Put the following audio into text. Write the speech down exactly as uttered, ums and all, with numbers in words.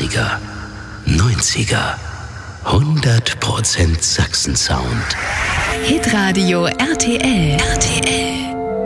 achtziger, neunziger, hundert Prozent Sachsen-Sound. Hitradio R T L. R T L.